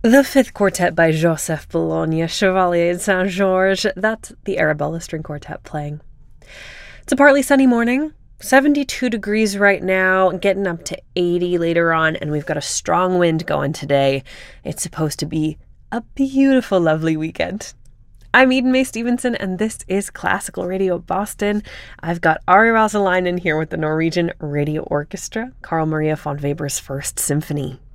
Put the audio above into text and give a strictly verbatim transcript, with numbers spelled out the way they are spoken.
The Fifth Quartet by Joseph Bologna, Chevalier de Saint-Georges. That's the Arabella String Quartet playing. It's a partly sunny morning, seventy-two degrees right now, getting up to eighty later on, and we've got a strong wind going today. It's supposed to be a beautiful, lovely weekend. I'm Eden May Stevenson, and this is Classical Radio Boston. I've got Ari Rosalainen here with the Norwegian Radio Orchestra, Carl Maria von Weber's First Symphony.